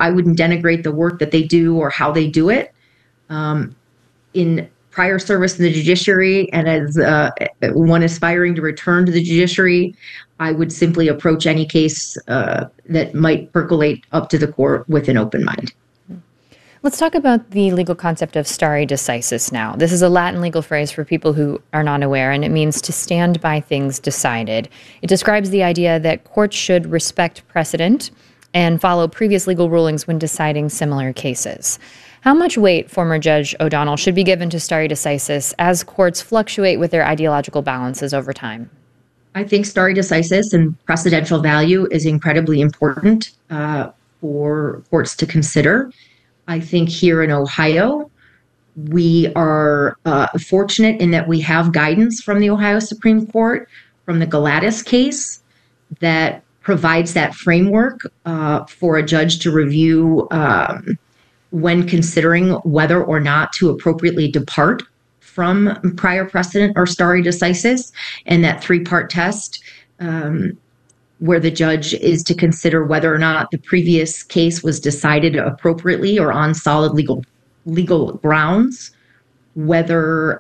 I wouldn't denigrate the work that they do or how they do it. In prior service in the judiciary and as one aspiring to return to the judiciary, I would simply approach any case that might percolate up to the court with an open mind. Let's talk about the legal concept of stare decisis now. This is a Latin legal phrase for people who are not aware, and it means to stand by things decided. It describes the idea that courts should respect precedent and follow previous legal rulings when deciding similar cases. How much weight, former Judge O'Donnell, should be given to stare decisis as courts fluctuate with their ideological balances over time? I think stare decisis and precedential value is incredibly important for courts to consider. I think here in Ohio, we are fortunate in that we have guidance from the Ohio Supreme Court, from the Galatas case, that provides that framework for a judge to review when considering whether or not to appropriately depart from prior precedent or stare decisis, and that three-part test where the judge is to consider whether or not the previous case was decided appropriately or on solid legal grounds, whether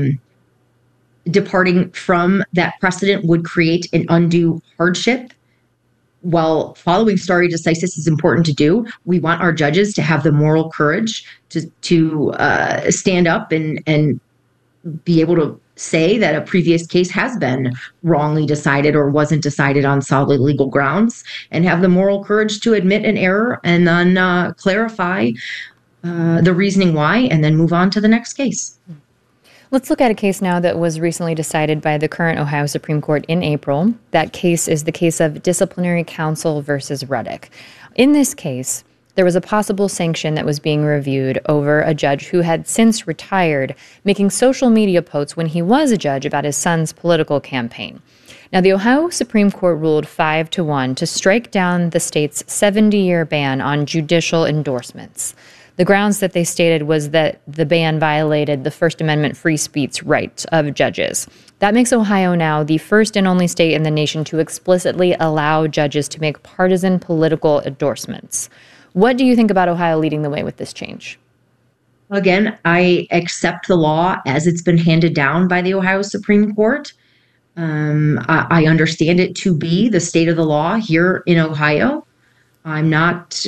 departing from that precedent would create an undue hardship. While following stare decisis is important to do, we want our judges to have the moral courage to stand up and be able to say that a previous case has been wrongly decided or wasn't decided on solid legal grounds, and have the moral courage to admit an error and then clarify the reasoning why, and then move on to the next case. Let's look at a case now that was recently decided by the current Ohio Supreme Court in April. That case is the case of Disciplinary Counsel versus Reddick. In this case, there was a possible sanction that was being reviewed over a judge who had since retired, making social media posts when he was a judge about his son's political campaign. Now, the Ohio Supreme Court ruled 5-1 to strike down the state's 70-year ban on judicial endorsements. The grounds that they stated was that the ban violated the First Amendment free speech rights of judges. That makes Ohio now the first and only state in the nation to explicitly allow judges to make partisan political endorsements. What do you think about Ohio leading the way with this change? Again, I accept the law as it's been handed down by the Ohio Supreme Court. I understand it to be the state of the law here in Ohio. I'm not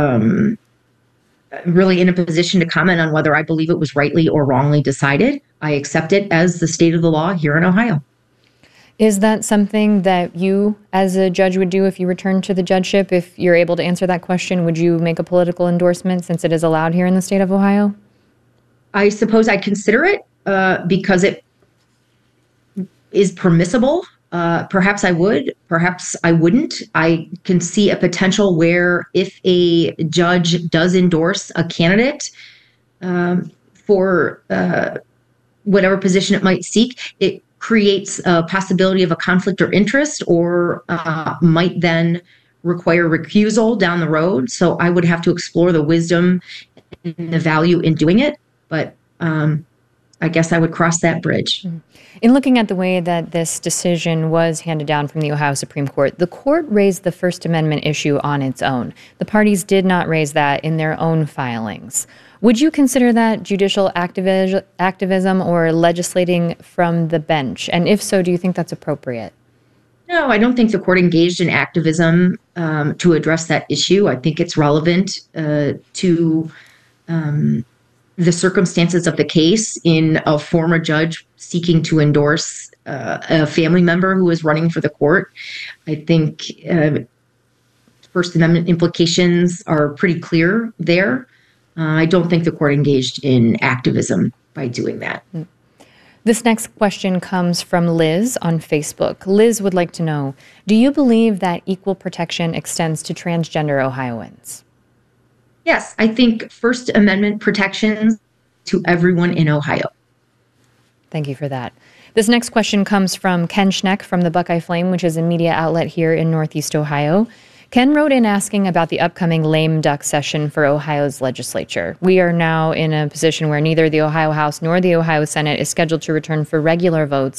really in a position to comment on whether I believe it was rightly or wrongly decided. I accept it as the state of the law here in Ohio. Is that something that you, as a judge, would do if you returned to the judgeship? If you're able to answer that question, would you make a political endorsement since it is allowed here in the state of Ohio? I suppose I'd consider it because it is permissible. Perhaps I would, perhaps I wouldn't. I can see a potential where if a judge does endorse a candidate for whatever position it might seek, it creates a possibility of a conflict or interest, or might then require recusal down the road. So I would have to explore the wisdom and the value in doing it. But I guess I would cross that bridge. In looking at the way that this decision was handed down from the Ohio Supreme Court, the court raised the First Amendment issue on its own. The parties did not raise that in their own filings. Would you consider that judicial activism or legislating from the bench? And if so, do you think that's appropriate? No, I don't think the court engaged in activism to address that issue. I think it's relevant to the circumstances of the case in a former judge seeking to endorse a family member who is running for the court. I think First Amendment implications are pretty clear there. I don't think the court engaged in activism by doing that. This next question comes from Liz on Facebook. Liz would like to know, do you believe that equal protection extends to transgender Ohioans? Yes, I think First Amendment protections to everyone in Ohio. Thank you for that. This next question comes from Ken Schneck from the Buckeye Flame, which is a media outlet here in Northeast Ohio. Ken wrote in asking about the upcoming lame duck session for Ohio's legislature. We are now in a position where neither the Ohio House nor the Ohio Senate is scheduled to return for regular votes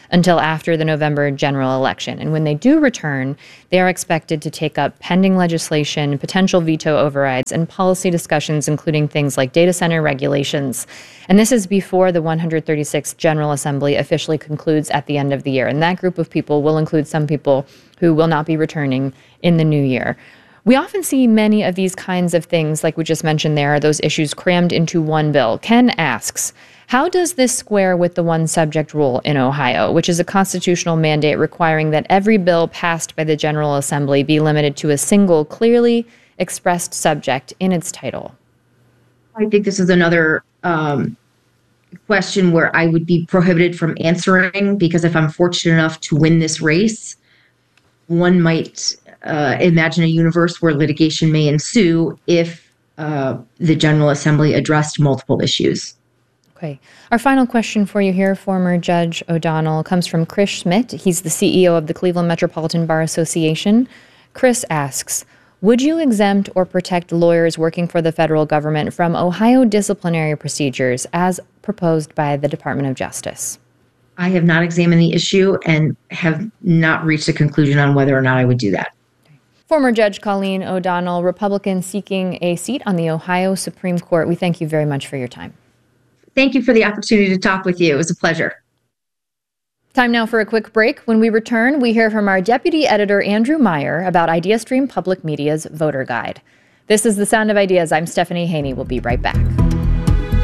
until after the November general election. And when they do return, they are expected to take up pending legislation, potential veto overrides, and policy discussions, including things like data center regulations. And this is before the 136th General Assembly officially concludes at the end of the year. And that group of people will include some people who will not be returning in the new year. We often see many of these kinds of things, like we just mentioned there, those issues crammed into one bill. Ken asks, how does this square with the one subject rule in Ohio, which is a constitutional mandate requiring that every bill passed by the General Assembly be limited to a single clearly expressed subject in its title? I think this is another question where I would be prohibited from answering, because if I'm fortunate enough to win this race, one might imagine a universe where litigation may ensue if the General Assembly addressed multiple issues. Okay. Our final question for you here, former Judge O'Donnell, comes from Chris Schmidt. He's the CEO of the Cleveland Metropolitan Bar Association. Chris asks, would you exempt or protect lawyers working for the federal government from Ohio disciplinary procedures as proposed by the Department of Justice? I have not examined the issue and have not reached a conclusion on whether or not I would do that. Former Judge Colleen O'Donnell, Republican seeking a seat on the Ohio Supreme Court. We thank you very much for your time. Thank you for the opportunity to talk with you. It was a pleasure. Time now for a quick break. When we return, we hear from our deputy editor, Andrew Meyer, about IdeaStream Public Media's voter guide. This is The Sound of Ideas. I'm Stephanie Haney. We'll be right back.